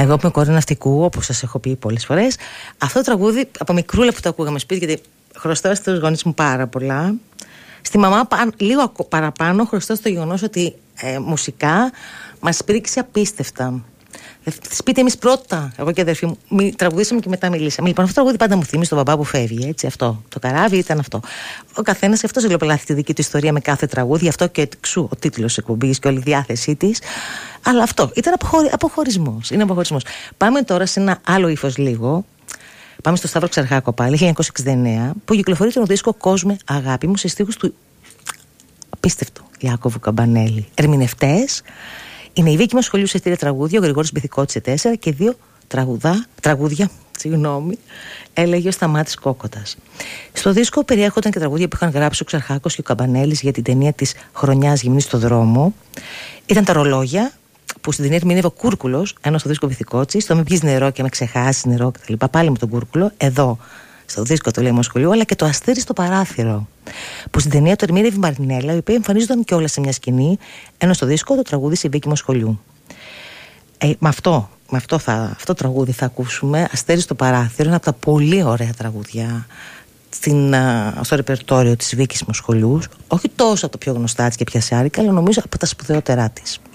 Εγώ που είμαι κόρη ναυτικού, όπως σας έχω πει πολλές φορές, αυτό το τραγούδι από μικρούλα που το ακούγαμε σπίτι, γιατί χρωστάω στους γονείς μου πάρα πολλά. Στη μαμά λίγο παραπάνω χρωστάω στο γεγονός ότι μουσικά μας πήριξε απίστευτα. Σπίτι εμείς πρώτα, εγώ και η αδερφή μου, τραγουδήσαμε και μετά μιλήσαμε. Λοιπόν, αυτό το τραγούδι πάντα μου θυμίζει τον μπαμπά που φεύγει. Έτσι, αυτό. Το καράβι ήταν αυτό. Ο καθένας αυτός ευλοπελάθη τη δική του ιστορία με κάθε τραγούδι, αυτό και εξού ο τίτλος εκπομπής και όλη η διάθεσή της. Αλλά αυτό ήταν αποχωρισμός. Είναι αποχωρισμός. Πάμε τώρα σε ένα άλλο ύφος λίγο. Πάμε στο Σταύρο Ξαρχάκο πάλι, 1969, που κυκλοφορεί τον δίσκο «Κόσμε αγάπη μου» σε στίχους του απίστευτου Ιάκωβου Καμπανέλη. Ερμηνευτές είναι η Βίκη Μοσχολιού σε 3 τραγούδια, ο Γρηγόρης Μπιθικότη σε 4 και 2 τραγούδια, έλεγε ο Σταμάτης Κόκοτας. Στο δίσκο περιέχονταν και τραγούδια που είχαν γράψει ο Ξαρχάκος και ο Καμπανέλης για την ταινία της χρονιάς «Γυμνή στο δρόμο». Ήταν τα ρολόγια που στην ταινία ερμηνεύει ο Κούρκουλος, ενώ στο δίσκο Μπιθικότη, στο «Με πιεις νερό και με ξεχάσεις νερό» κτλ. Πάλι με τον Κούρκουλο, εδώ στο δίσκο το λέει Μοσχολιού, αλλά και το Αστέρι στο παράθυρο, που στην ταινία το ερμήνευε η Μαρινέλα, η οποία εμφανίζονταν και όλα σε μια σκηνή, ενώ στο δίσκο το τραγούδισε η Βίκη Μοσχολιού. Με αυτό το τραγούδι θα ακούσουμε, Αστέρι στο παράθυρο, ένα από τα πολύ ωραία τραγούδια στο ρεπερτόριο της Βίκης Μοσχολιού, όχι τόσο από το πιο γνωστά της και πιασιάρικα, αλλά νομίζω από τα σπουδαιότερά της.